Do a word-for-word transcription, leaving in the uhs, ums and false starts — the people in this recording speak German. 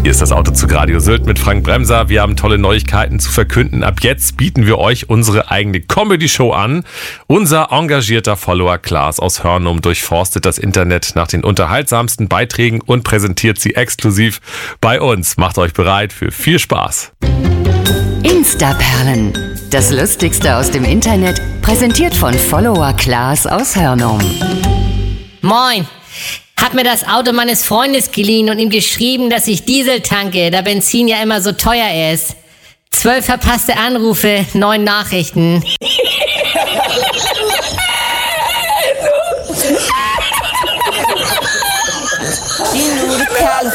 Hier ist das Autozug Radio Sylt mit Frank Bremser. Wir haben tolle Neuigkeiten zu verkünden. Ab jetzt bieten wir euch unsere eigene Comedy-Show an. Unser engagierter Follower Klaas aus Hörnum durchforstet das Internet nach den unterhaltsamsten Beiträgen und präsentiert sie exklusiv bei uns. Macht euch bereit für viel Spaß. Instaperlen. Das Lustigste aus dem Internet, präsentiert von Follower Klaas aus Hörnum. Moin. Hab mir das Auto meines Freundes geliehen und ihm geschrieben, dass ich Diesel tanke, da Benzin ja immer so teuer ist. Zwölf verpasste Anrufe, neun Nachrichten. You know the